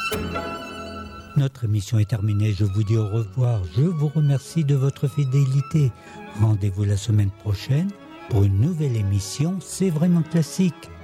Notre émission est terminée, je vous dis au revoir, je vous remercie de votre fidélité. Rendez-vous la semaine prochaine pour une nouvelle émission, c'est vraiment classique.